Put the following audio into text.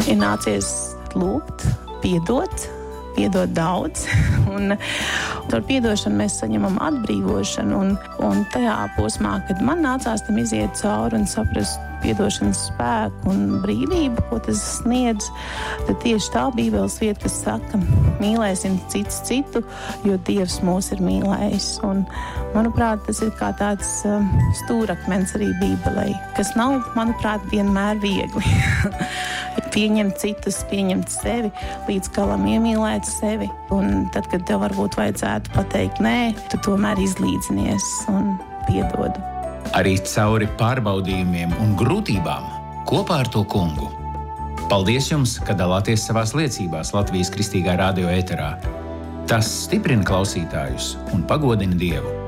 ir nācies lūgt, piedot daudz, un ar piedošanu mēs saņemam atbrīvošanu, un tajā posmā, kad man nācās tam iziet cauri un saprast piedošanas spēku un brīvību, ko tas sniedz, tad tieši tā Bībeles vieta, kas saka, mīlēsim cits citu, jo Dievs mūs ir mīlējis. Un, manuprāt, tas ir kā tāds stūrakmens arī Bībelei, kas nav, manuprāt, vienmēr viegli. Pieņemt citus, pieņemt sevi, līdz galam iemīlēt sevi. Un tad, kad tev varbūt vajadzētu pateikt nē, tu tomēr izlīdzinies un piedod. Arī cauri pārbaudījumiem un grūtībām kopā ar to kungu. Paldies jums, ka dalāties savās liecībās Latvijas Kristīgā radio ēterā. Tas stiprina klausītājus un pagodina Dievu.